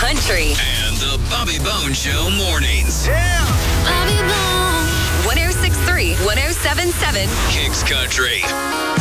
Country. And the Bobby Bone Show mornings. Yeah. Bobby Bone. 106.3, 107.7. Kicks Country.